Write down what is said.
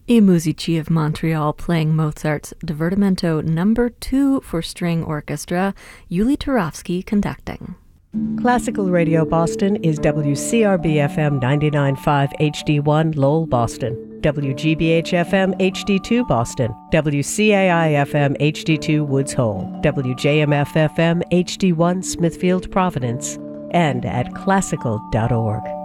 I Musici of Montreal playing Mozart's Divertimento No. 2 for string orchestra, Yuli Turovsky conducting. Classical Radio Boston is WCRB-FM 99.5 HD1 Lowell, Boston, WGBH-FM HD2 Boston, WCAI-FM HD2 Woods Hole, WJMF-FM HD1 Smithfield, Providence, and at classical.org.